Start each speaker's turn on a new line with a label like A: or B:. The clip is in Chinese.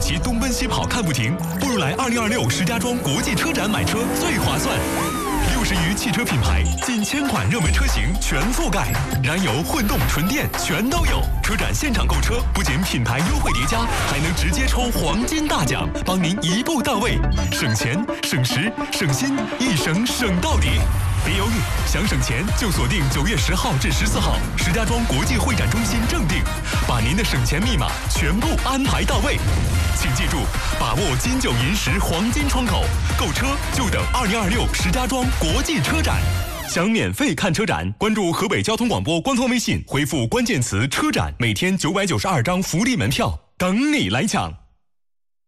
A: 期东奔西跑看不停，不如来2026石家庄国际车展买车最划算。60余汽车品牌，近1000款热门车型全覆盖，燃油、混动、纯电全都有。车展现场购车，不仅品牌优惠叠加，还能直接抽黄金大奖，帮您一步到位，省钱、省时、省心，一省省到底。别犹豫，想省钱就锁定9月10号至14号，石家庄国际会展中心正定，把您的省钱密码全部安排到位。请记住，把握金九银十黄金窗口，购车就等2026石家庄国际车展。想免费看车展，关注河北交通广播官方微信，回复关键词“车展”，每天992张福利门票等你来抢。